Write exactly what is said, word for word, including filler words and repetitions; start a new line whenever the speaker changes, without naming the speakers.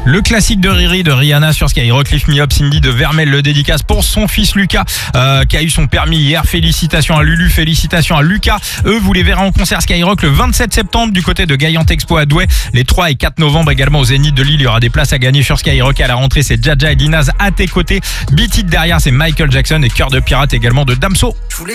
Le classique de Riri de Rihanna sur Skyrock, Lift Me Up, Cindy de Vermel, le dédicace pour son fils Lucas euh, qui a eu son permis hier. Félicitations à Lulu, félicitations à Lucas. Eux, vous les verrez en concert Skyrock le vingt-sept septembre du côté de Gaillante Expo à Douai. Les trois et quatre novembre également au Zénith de Lille. Il y aura des places à gagner sur Skyrock. À la rentrée, c'est Jaja et Dinaz à tes côtés. Beat It derrière, c'est Michael Jackson et Cœur de Pirate également de Damso.